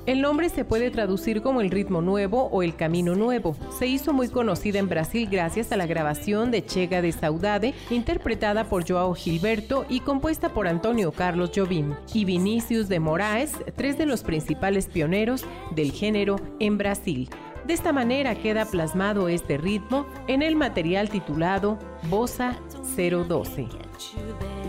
El nombre se puede traducir como el ritmo nuevo o el camino nuevo. Se hizo muy conocida en Brasil gracias a la grabación de Chega de Saudade, interpretada por João Gilberto y compuesta por Antônio Carlos Jobim y Vinícius de Moraes, tres de los principales pioneros del género en Brasil. De esta manera queda plasmado este ritmo en el material titulado Bossa 012.